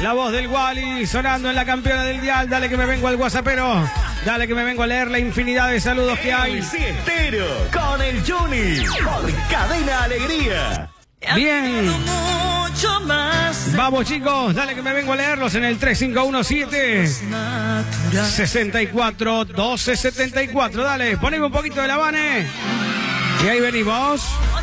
La voz del Wally sonando en la campeona del dial. Dale que me vengo al WhatsAppero. Dale que me vengo a leer la infinidad de saludos que hay. El Siestero con el Juni por Cadena Alegría. Bien. Vamos chicos, dale que me vengo a leerlos en el 3517 64 12 74. Dale, poneme un poquito de la Vane. Y ahí venimos.